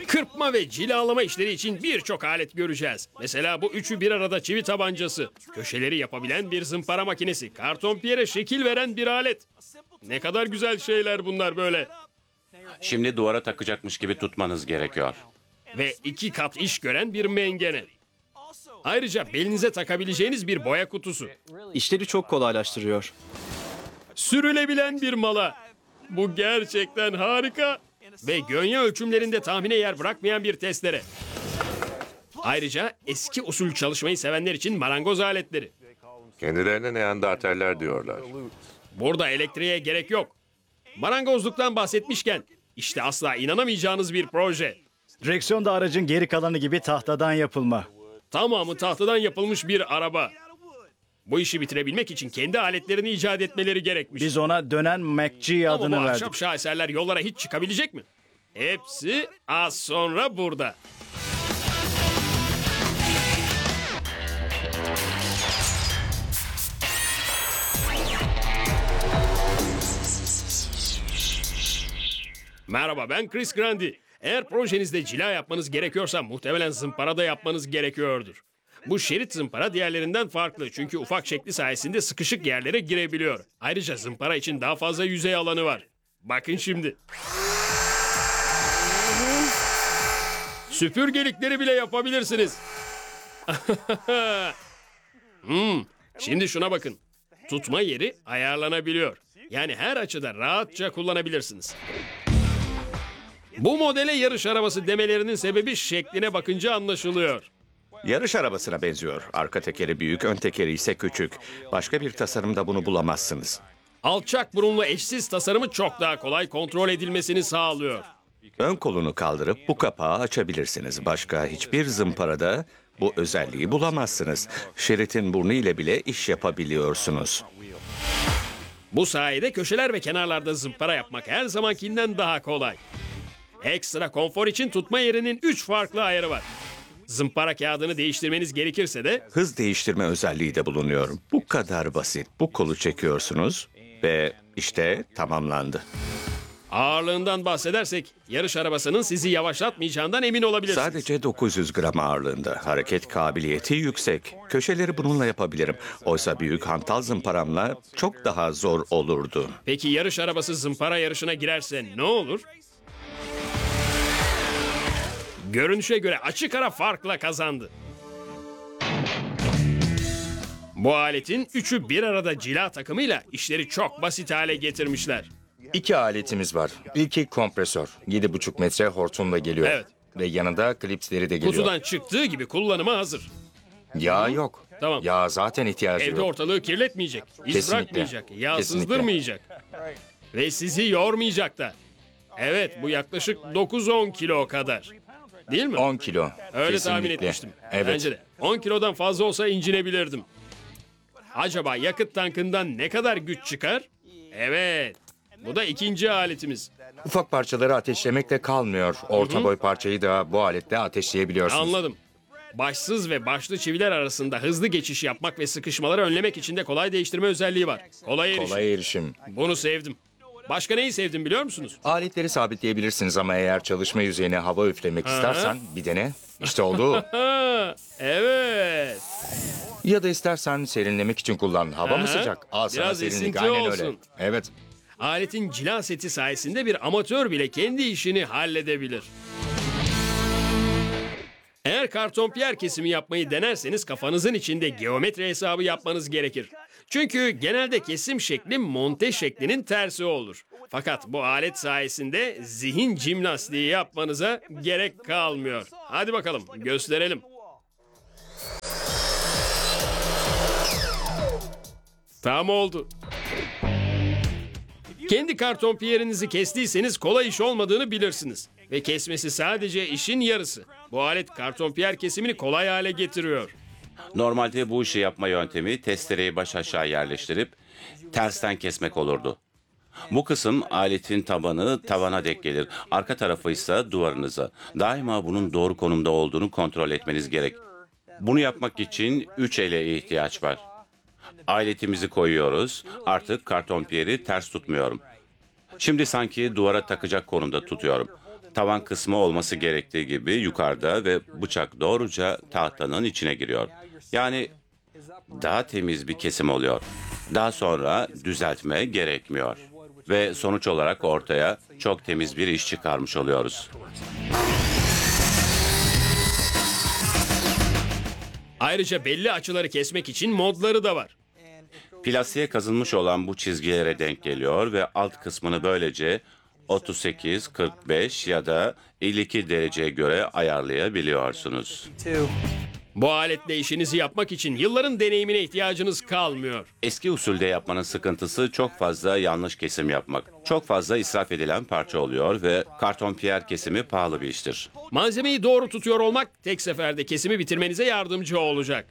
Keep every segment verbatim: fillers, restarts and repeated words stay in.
Kırpma ve cilalama işleri için birçok alet göreceğiz. Mesela bu üçü bir arada çivi tabancası, köşeleri yapabilen bir zımpara makinesi, karton piyere şekil veren bir alet. Ne kadar güzel şeyler bunlar böyle. Şimdi duvara takacakmış gibi tutmanız gerekiyor. Ve iki kat iş gören bir mengene. Ayrıca belinize takabileceğiniz bir boya kutusu. İşleri çok kolaylaştırıyor. Sürülebilen bir mala. Bu gerçekten harika. Ve gönye ölçümlerinde tahmine yer bırakmayan bir testere. Ayrıca eski usul çalışmayı sevenler için marangoz aletleri. Kendilerine Neandertaller diyorlar. Burada elektriğe gerek yok. Marangozluktan bahsetmişken işte asla inanamayacağınız bir proje. Direksiyon da aracın geri kalanı gibi tahtadan yapılma. Tamamı tahtadan yapılmış bir araba. Bu işi bitirebilmek için kendi aletlerini icat etmeleri gerekmiş. Biz ona dönen McGee Ama bu adını ahşap verdik. şaheserler yollara hiç çıkabilecek mi? Hepsi az sonra burada. Merhaba, ben Chris Grandi. Eğer projenizde cila yapmanız gerekiyorsa muhtemelen zımpara da yapmanız gerekiyordur. Bu şerit zımpara diğerlerinden farklı çünkü ufak şekli sayesinde sıkışık yerlere girebiliyor. Ayrıca zımpara için daha fazla yüzey alanı var. Bakın şimdi. Süpürgelikleri bile yapabilirsiniz. hmm, şimdi şuna bakın. Tutma yeri ayarlanabiliyor. Yani her açıda rahatça kullanabilirsiniz. Bu modele yarış arabası demelerinin sebebi şekline bakınca anlaşılıyor. Yarış arabasına benziyor. Arka tekeri büyük, ön tekeri ise küçük. Başka bir tasarımda bunu bulamazsınız. Alçak burunlu eşsiz tasarımı çok daha kolay kontrol edilmesini sağlıyor. Ön kolunu kaldırıp bu kapağı açabilirsiniz. Başka hiçbir zımparada bu özelliği bulamazsınız. Şeritin burnu ile bile iş yapabiliyorsunuz. Bu sayede köşeler ve kenarlarda zımpara yapmak her zamankinden daha kolay. Ekstra konfor için tutma yerinin üç farklı ayarı var. Zımpara kağıdını değiştirmeniz gerekirse de Hız değiştirme özelliği de bulunuyor. Bu kadar basit. Bu kolu çekiyorsunuz ve işte tamamlandı. ağırlığından bahsedersek yarış arabasının sizi yavaşlatmayacağından emin olabilirsiniz. Sadece dokuz yüz gram ağırlığında. Hareket kabiliyeti yüksek. Köşeleri bununla yapabilirim. Oysa büyük hantal zımparamla çok daha zor olurdu. Peki yarış arabası zımpara yarışına girerse ne olur? Görünüşe göre açık ara farkla kazandı. Bu aletin üçü bir arada cila takımıyla işleri çok basit hale getirmişler. İki aletimiz var. İlki kompresör. yedi buçuk metre hortumla geliyor. Evet. Ve yanında klipsleri de geliyor. Kutudan çıktığı gibi kullanıma hazır. Yağ yok. Tamam. Yağ zaten ihtiyacı Evde yok. ortalığı kirletmeyecek, iz Kesinlikle. bırakmayacak, yağ Kesinlikle. sızdırmayacak. Ve sizi yormayacak da. Evet, bu yaklaşık dokuz on kilo kadar. Değil mi? on kilo. Öyle Kesinlikle. tahmin etmiştim. Evet. Bence de. on kilodan fazla olsa incinebilirdim. Acaba yakıt tankından ne kadar güç çıkar? Evet. Bu da ikinci aletimiz. Ufak parçaları ateşlemekle kalmıyor. Orta boy parçayı da bu aletle ateşleyebiliyorsunuz. Anladım. Başsız ve başlı çiviler arasında hızlı geçiş yapmak ve sıkışmaları önlemek için de kolay değiştirme özelliği var. Kolay erişim. Kolay erişim. Bunu sevdim. Başka neyi sevdim biliyor musunuz? Aletleri sabitleyebilirsiniz ama eğer çalışma yüzeyine hava üflemek istersen bir dene. İşte oldu. Ha, evet. Ya da istersen serinlemek için kullan. Hava mı Aha, sıcak? Al sana biraz serinlik. esinti Aynen olsun. öyle. Evet. Aletin cila seti sayesinde bir amatör bile kendi işini halledebilir. Eğer kartonpiyer kesimi yapmayı denerseniz kafanızın içinde geometri hesabı yapmanız gerekir. Çünkü genelde kesim şekli monte şeklinin tersi olur. Fakat bu alet sayesinde zihin jimnastiği yapmanıza gerek kalmıyor. Hadi bakalım gösterelim. Tam oldu. Kendi kartonpiyerinizi kestiyseniz kolay iş olmadığını bilirsiniz. Ve kesmesi sadece işin yarısı. Bu alet kartonpiyer kesimini kolay hale getiriyor. Normalde bu işi yapma yöntemi testereyi baş aşağı yerleştirip tersten kesmek olurdu. Bu kısım aletin tabanı tavana dek gelir. Arka tarafı ise duvarınıza. Daima bunun doğru konumda olduğunu kontrol etmeniz gerek. Bunu yapmak için üç ele ihtiyaç var. Aletimizi koyuyoruz. Artık kartonpiyeri ters tutmuyorum. Şimdi sanki duvara takacak konumda tutuyorum. tavan kısmı olması gerektiği gibi yukarıda ve bıçak doğruca tahtanın içine giriyor. Yani daha temiz bir kesim oluyor. Daha sonra düzeltme gerekmiyor. Ve sonuç olarak ortaya çok temiz bir iş çıkarmış oluyoruz. Ayrıca belli açıları kesmek için modları da var. Plastiğe kazınmış olan bu çizgilere denk geliyor ve alt kısmını böylece otuz sekiz, kırk beş ya da elli iki dereceye göre ayarlayabiliyorsunuz. Bu aletle işinizi yapmak için yılların deneyimine ihtiyacınız kalmıyor. Eski usulde yapmanın sıkıntısı çok fazla yanlış kesim yapmak. Çok fazla israf edilen parça oluyor ve karton piyer kesimi pahalı bir iştir. Malzemeyi doğru tutuyor olmak tek seferde kesimi bitirmenize yardımcı olacak.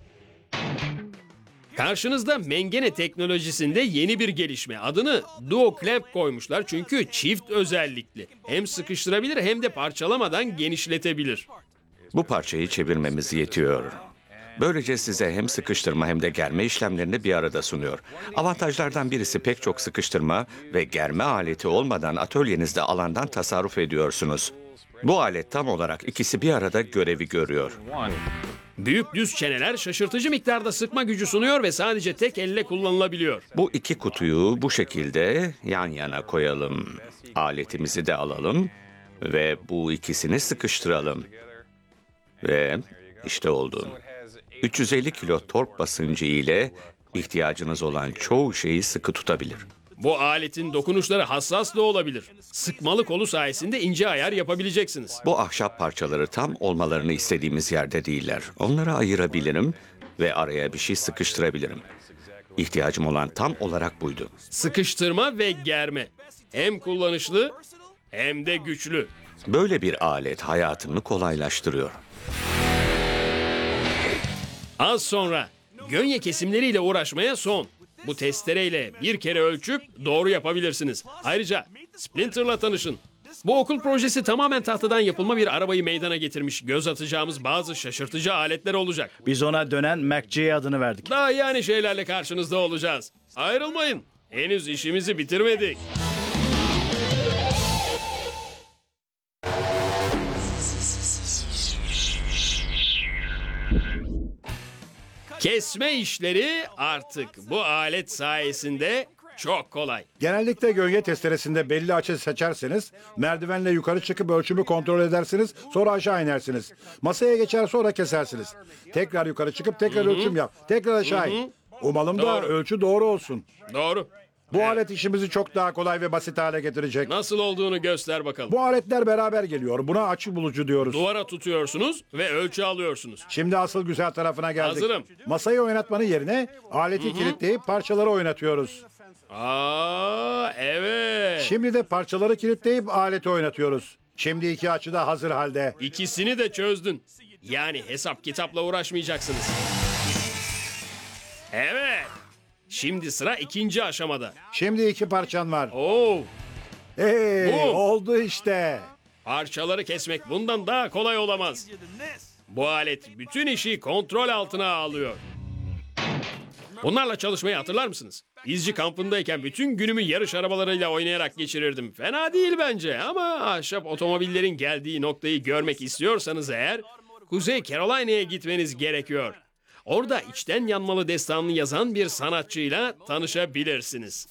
Karşınızda mengene teknolojisinde yeni bir gelişme. Adını Duo Clamp koymuşlar çünkü çift özellikli. Hem sıkıştırabilir hem de parçalamadan genişletebilir. Bu parçayı çevirmemiz yetiyor. Böylece size hem sıkıştırma hem de germe işlemlerini bir arada sunuyor. Avantajlardan birisi pek çok sıkıştırma ve germe aleti olmadan atölyenizde alandan tasarruf ediyorsunuz. Bu alet tam olarak ikisi bir arada görevi görüyor. Büyük düz çeneler şaşırtıcı miktarda sıkma gücü sunuyor ve sadece tek elle kullanılabiliyor. Bu iki kutuyu bu şekilde yan yana koyalım. Aletimizi de alalım ve bu ikisini sıkıştıralım. Ve işte oldu. üç yüz elli kilo tork basıncı ile ihtiyacınız olan çoğu şeyi sıkı tutabilir. Bu aletin dokunuşları hassas da olabilir. Sıkmalı kolu sayesinde ince ayar yapabileceksiniz. Bu ahşap parçaları tam olmalarını istediğimiz yerde değiller. Onları ayırabilirim ve araya bir şey sıkıştırabilirim. İhtiyacım olan tam olarak buydu. Sıkıştırma ve germe. Hem kullanışlı hem de güçlü. Böyle bir alet hayatımı kolaylaştırıyor. Az sonra gönye kesimleriyle uğraşmaya son. Bu testereyle bir kere ölçüp doğru yapabilirsiniz. Ayrıca Splinter'la tanışın. Bu okul projesi tamamen tahtadan yapılma bir arabayı meydana getirmiş. Göz atacağımız bazı şaşırtıcı aletler olacak. Biz ona dönen MacG adını verdik. Daha yani şeylerle karşınızda olacağız. Ayrılmayın. Henüz işimizi bitirmedik. Kesme işleri artık bu alet sayesinde çok kolay. Genellikle gölge testeresinde belli açı seçerseniz merdivenle yukarı çıkıp ölçümü kontrol edersiniz, sonra aşağı inersiniz. Masaya geçer, sonra kesersiniz. Tekrar yukarı çıkıp tekrar ölçüm yap. Tekrar aşağı in. Umalım da Doğru. ölçü doğru olsun. Doğru. Bu alet işimizi çok daha kolay ve basit hale getirecek. Nasıl olduğunu göster bakalım. Bu aletler beraber geliyor. Buna açı bulucu diyoruz. Duvara tutuyorsunuz ve ölçü alıyorsunuz. Şimdi asıl güzel tarafına geldik. Hazırım. Masayı oynatmanın yerine aleti kilitleyip parçaları oynatıyoruz. Aa, evet. Şimdi de parçaları kilitleyip aleti oynatıyoruz. Şimdi iki açı da hazır halde. İkisini de çözdün. Yani hesap kitapla uğraşmayacaksınız. Evet. Şimdi sıra ikinci aşamada. Şimdi iki parçan var. Oo, Hey, Bu. oldu işte. parçaları kesmek bundan daha kolay olamaz. Bu alet bütün işi kontrol altına alıyor. Bunlarla çalışmayı hatırlar mısınız? İzci kampındayken bütün günümü yarış arabalarıyla oynayarak geçirirdim. Fena değil bence ama ahşap otomobillerin geldiği noktayı görmek istiyorsanız eğer Kuzey Carolina'ya gitmeniz gerekiyor. Orada içten yanmalı destanını yazan bir sanatçıyla tanışabilirsiniz.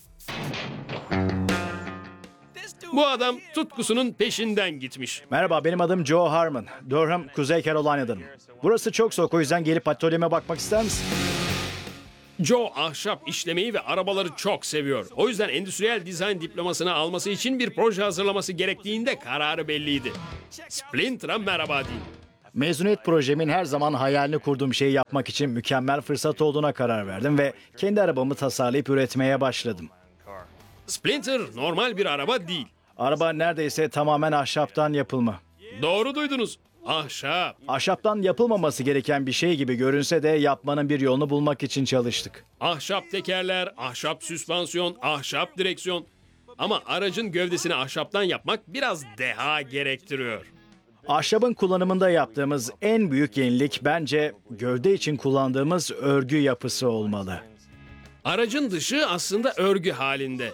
Bu adam tutkusunun peşinden gitmiş. Merhaba, benim adım Joe Harmon. Durham, Kuzey Carolina'danım. Burası çok soğuk, o yüzden gelip atölyeme bakmak ister misin? Joe ahşap işlemeyi ve arabaları çok seviyor. O yüzden endüstriyel dizayn diplomasını alması için bir proje hazırlaması gerektiğinde kararı belliydi. Splinter'a merhaba deyin. Mezuniyet projemin her zaman hayalini kurduğum şeyi yapmak için mükemmel fırsat olduğuna karar verdim ve kendi arabamı tasarlayıp üretmeye başladım. Splinter normal bir araba değil. Araba neredeyse tamamen ahşaptan yapılma. Doğru duydunuz. Ahşap. Ahşaptan yapılmaması gereken bir şey gibi görünse de yapmanın bir yolunu bulmak için çalıştık. Ahşap tekerler, ahşap süspansiyon, ahşap direksiyon. Ama aracın gövdesini ahşaptan yapmak biraz deha gerektiriyor. Ahşabın kullanımında yaptığımız en büyük yenilik bence gövde için kullandığımız örgü yapısı olmalı. Aracın dışı aslında örgü halinde.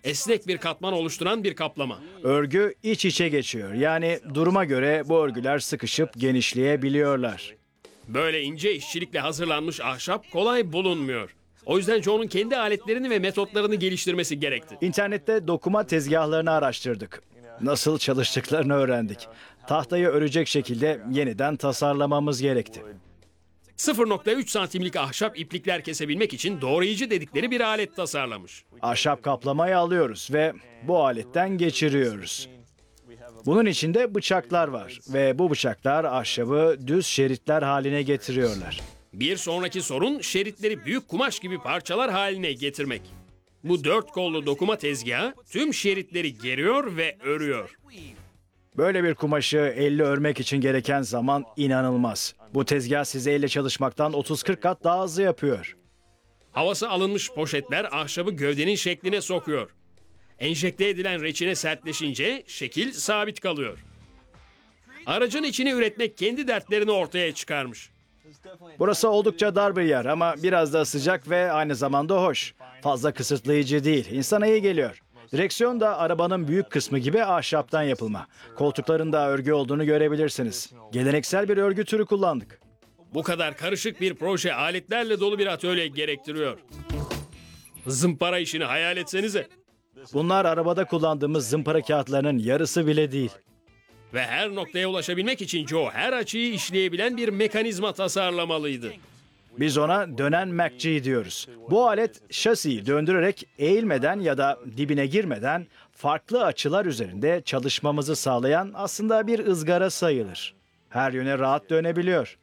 Esnek bir katman oluşturan bir kaplama. Örgü iç içe geçiyor. Yani duruma göre bu örgüler sıkışıp genişleyebiliyorlar. Böyle ince işçilikle hazırlanmış ahşap kolay bulunmuyor. O yüzden Joe'nun kendi aletlerini ve metotlarını geliştirmesi gerekti. İnternette dokuma tezgahlarını araştırdık. Nasıl çalıştıklarını öğrendik. Tahtayı örecek şekilde yeniden tasarlamamız gerekti. sıfır nokta üç santimlik ahşap iplikler kesebilmek için doğrayıcı dedikleri bir alet tasarlamış. Ahşap kaplamayı alıyoruz ve bu aletten geçiriyoruz. Bunun içinde bıçaklar var ve bu bıçaklar ahşabı düz şeritler haline getiriyorlar. Bir sonraki sorun şeritleri büyük kumaş gibi parçalar haline getirmek. Bu dört kollu dokuma tezgahı tüm şeritleri geriyor ve örüyor. Böyle bir kumaşı elle örmek için gereken zaman inanılmaz. Bu tezgah size elle çalışmaktan otuz kırk kat daha hızlı yapıyor. Havası alınmış poşetler ahşabı gövdenin şekline sokuyor. Enjekte edilen reçine sertleşince şekil sabit kalıyor. Aracın içini üretmek kendi dertlerini ortaya çıkarmış. Burası oldukça dar bir yer ama biraz da sıcak ve aynı zamanda hoş. Fazla kısıtlayıcı değil, insana iyi geliyor. Direksiyon da arabanın büyük kısmı gibi ahşaptan yapılma. Koltukların da örgü olduğunu görebilirsiniz. Geleneksel bir örgü türü kullandık. Bu kadar karışık bir proje aletlerle dolu bir atölye gerektiriyor. Zımpara işini hayal etsenize. Bunlar arabada kullandığımız zımpara kağıtlarının yarısı bile değil. Ve her noktaya ulaşabilmek için Joe her açıyı işleyebilen bir mekanizma tasarlamalıydı. Biz ona dönen McG diyoruz. Bu alet şasiyi döndürerek eğilmeden ya da dibine girmeden farklı açılar üzerinde çalışmamızı sağlayan aslında bir ızgara sayılır. Her yöne rahat dönebiliyor.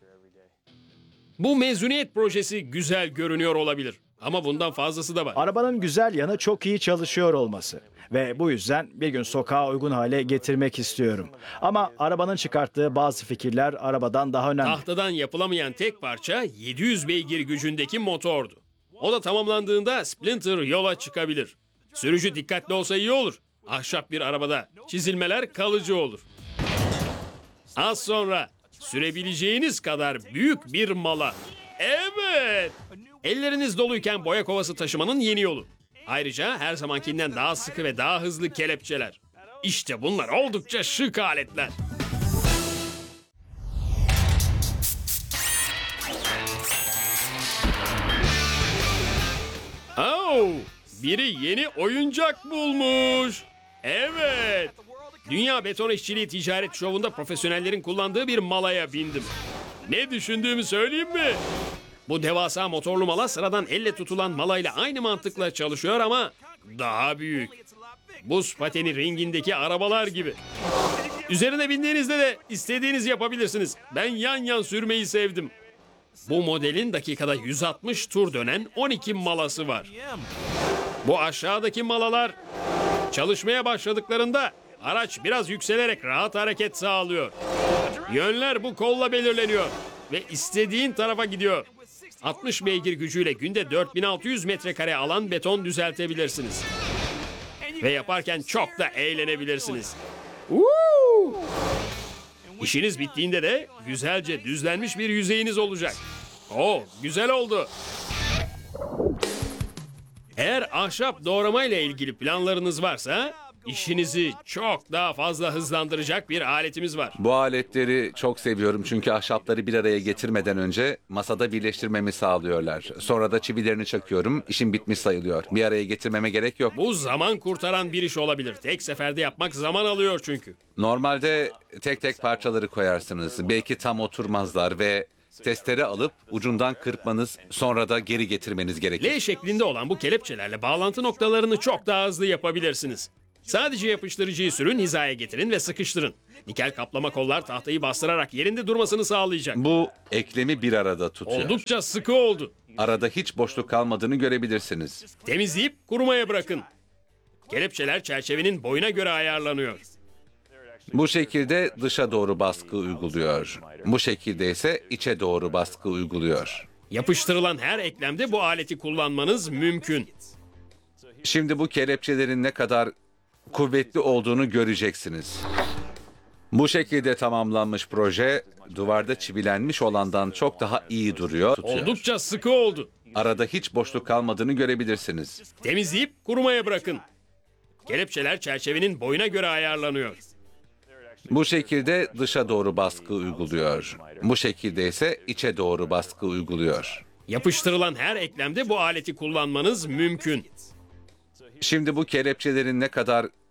Bu mezuniyet projesi güzel görünüyor olabilir. Ama bundan fazlası da var. Arabanın güzel yanı çok iyi çalışıyor olması. Ve bu yüzden bir gün sokağa uygun hale getirmek istiyorum. Ama arabanın çıkarttığı bazı fikirler arabadan daha önemli. Tahtadan yapılamayan tek parça yedi yüz beygir gücündeki motordu. O da tamamlandığında Splinter yola çıkabilir. Sürücü dikkatli olsa iyi olur. Ahşap bir arabada çizilmeler kalıcı olur. Az sonra sürebileceğiniz kadar büyük bir mala. Evet! Elleriniz doluyken boya kovası taşımanın yeni yolu. Ayrıca her zamankinden daha sıkı ve daha hızlı kelepçeler. İşte bunlar oldukça şık aletler. Oh, biri yeni oyuncak bulmuş. Evet. Dünya Beton İşçiliği Ticaret Şovu'nda profesyonellerin kullandığı bir malaya bindim. Ne düşündüğümü söyleyeyim mi? Bu devasa motorlu mala sıradan elle tutulan malayla aynı mantıkla çalışıyor ama daha büyük. Buz pateni ringindeki arabalar gibi. Üzerine bindiğinizde de istediğiniz yapabilirsiniz. Ben yan yan sürmeyi sevdim. Bu modelin dakikada yüz altmış tur dönen on iki malası var. Bu aşağıdaki malalar çalışmaya başladıklarında araç biraz yükselerek rahat hareket sağlıyor. Yönler bu kolla belirleniyor ve istediğin tarafa gidiyor. altmış beygir gücüyle günde dört bin altı yüz metrekare alan beton düzeltebilirsiniz. Ve yaparken çok da eğlenebilirsiniz. Woo! İşiniz bittiğinde de güzelce düzlenmiş bir yüzeyiniz olacak. Oo, güzel oldu. Eğer ahşap doğramayla ilgili planlarınız varsa işinizi çok daha fazla hızlandıracak bir aletimiz var. Bu aletleri çok seviyorum çünkü ahşapları bir araya getirmeden önce masada birleştirmemi sağlıyorlar. Sonra da çivilerini çakıyorum, işim bitmiş sayılıyor. Bir araya getirmeme gerek yok. Bu zaman kurtaran bir iş olabilir. Tek seferde yapmak zaman alıyor çünkü. Normalde tek tek parçaları koyarsınız. Belki tam oturmazlar ve testere alıp ucundan kırpmanız, sonra da geri getirmeniz gerekir. L şeklinde olan bu kelepçelerle bağlantı noktalarını çok daha hızlı yapabilirsiniz. Sadece yapıştırıcıyı sürün, hizaya getirin ve sıkıştırın. Nikel kaplama kollar tahtayı bastırarak yerinde durmasını sağlayacak. Bu eklemi bir arada tutuyor. Oldukça sıkı oldu. Arada hiç boşluk kalmadığını görebilirsiniz. Temizleyip kurumaya bırakın. Kelepçeler çerçevenin boyuna göre ayarlanıyor. Bu şekilde dışa doğru baskı uyguluyor. Bu şekilde ise içe doğru baskı uyguluyor. Yapıştırılan her eklemde bu aleti kullanmanız mümkün. Şimdi bu kelepçelerin ne kadar kuvvetli olduğunu göreceksiniz. Bu şekilde tamamlanmış proje duvarda çivilenmiş olandan çok daha iyi duruyor. Tutuyor. Oldukça sıkı oldu. Arada hiç boşluk kalmadığını görebilirsiniz. Temizleyip kurumaya bırakın. Kelepçeler çerçevenin boyuna göre ayarlanıyor. Bu şekilde dışa doğru baskı uyguluyor. Bu şekilde ise içe doğru baskı uyguluyor. Yapıştırılan her eklemde bu aleti kullanmanız mümkün. Şimdi bu kelepçelerin ne kadar